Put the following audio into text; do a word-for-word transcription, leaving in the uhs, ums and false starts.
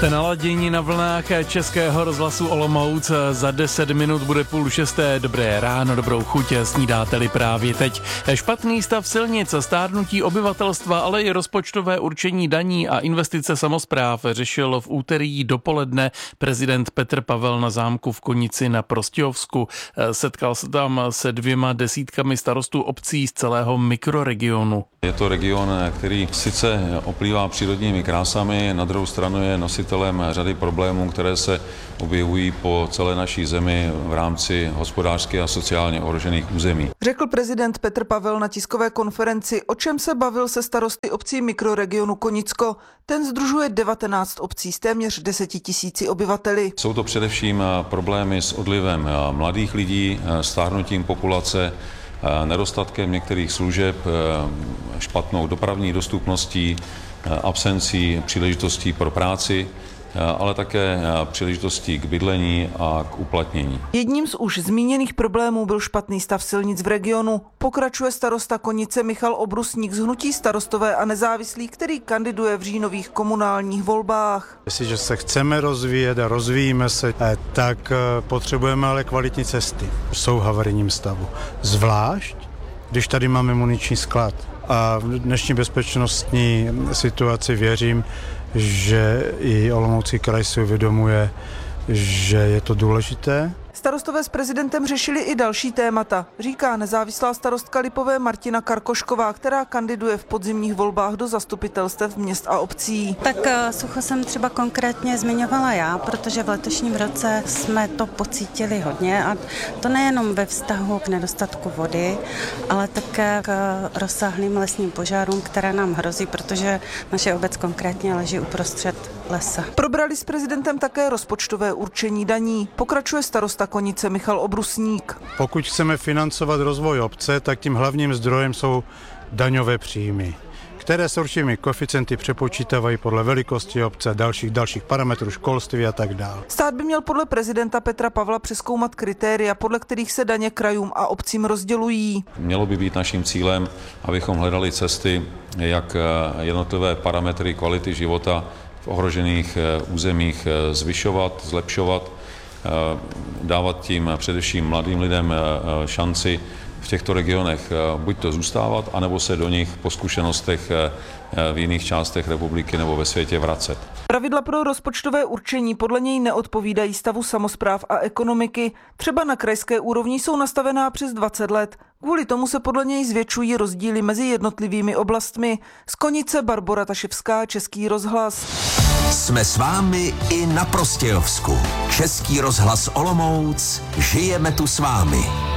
Jste naladění na vlnách Českého rozhlasu Olomouc. Za deset minut bude půl šesté. Dobré ráno, dobrou chuť, snídáte-li právě teď. Špatný stav silnic, stárnutí obyvatelstva, ale i rozpočtové určení daní a investice samospráv řešil v úterý dopoledne prezident Petr Pavel na zámku v Konici na Prostějovsku. Setkal se tam se dvěma desítkami starostů obcí z celého mikroregionu. Je to region, který sice oplývá přírodními krásami, na druhou stranu je nositelem řady problémů, které se objevují po celé naší zemi v rámci hospodářsky a sociálně ohrožených území. Řekl prezident Petr Pavel na tiskové konferenci, o čem se bavil se starosty obcí mikroregionu Konicko. Ten sdružuje devatenáct obcí s téměř deseti tisíci obyvateli. Jsou to především problémy s odlivem mladých lidí, stárnutím populace, nedostatkem některých služeb, špatnou dopravní dostupností, absencí příležitostí pro práci, ale také příležitostí k bydlení a k uplatnění. Jedním z už zmíněných problémů byl špatný stav silnic v regionu. Pokračuje starosta Konice Michal Obrusník z hnutí Starostové a nezávislí, který kandiduje v říjnových komunálních volbách. Jestliže se chceme rozvíjet a rozvíjíme se, tak potřebujeme ale kvalitní cesty. Jsou v havarijním stavu. Zvlášť, když tady máme muniční sklad. A v dnešní bezpečnostní situaci věřím, že i Olomoucký kraj si uvědomuje, že je to důležité. Starostové s prezidentem řešili i další témata, říká nezávislá starostka Lipové Martina Karkošková, která kandiduje v podzimních volbách do zastupitelstev měst a obcí. Tak sucho jsem třeba konkrétně zmiňovala já, protože v letošním roce jsme to pocítili hodně a to nejenom ve vztahu k nedostatku vody, ale také k rozsáhlým lesním požárům, které nám hrozí, protože naše obec konkrétně leží uprostřed lesa. Probrali s prezidentem také rozpočtové určení daní. Pokračuje starosta Konice Michal Obrusník. Pokud chceme financovat rozvoj obce, tak tím hlavním zdrojem jsou daňové příjmy, které s určitými koeficienty přepočítávají podle velikosti obce a dalších, dalších parametrů školství a tak dále. Stát by měl podle prezidenta Petra Pavla přezkoumat kritéria, podle kterých se daně krajům a obcím rozdělují. Mělo by být naším cílem, abychom hledali cesty, jak jednotlivé parametry kvality života v ohrožených územích zvyšovat, zlepšovat, dávat tím především mladým lidem šanci v těchto regionech buď to zůstávat, anebo se do nich po zkušenostech v jiných částech republiky nebo ve světě vracet. Pravidla pro rozpočtové určení podle něj neodpovídají stavu samospráv a ekonomiky. Třeba na krajské úrovni jsou nastavená přes dvacet let. Kvůli tomu se podle něj zvětšují rozdíly mezi jednotlivými oblastmi. Z Konice Barbora Taševská, Český rozhlas. Jsme s vámi i na Prostějovsku. Český rozhlas Olomouc, žijeme tu s vámi.